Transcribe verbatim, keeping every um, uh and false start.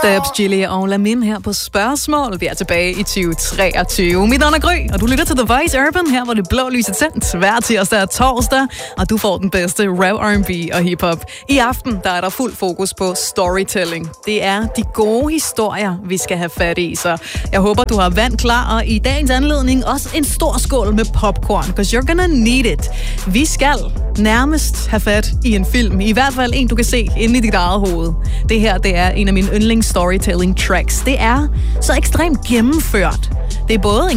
Steps, Gilly og Lamin her på Spørgsmål. Vi er tilbage i tyve treogtyve. Mit navn er Gry, og du lytter til The Voice Urban, her hvor det blå lys er tændt hver tirsdag og torsdag, og du får den bedste rap, R and B og hiphop. I aften der er der fuld fokus på storytelling. Det er de gode historier, vi skal have fat i, så jeg håber, du har vand klar, og i dagens anledning også en stor skål med popcorn, because you're gonna need it. Vi skal nærmest have fat i en film, i hvert fald en, du kan se inde i dit eget hoved. Det her, det er en af mine yndlings storytelling tracks. Det er så ekstremt gennemført. Det er både en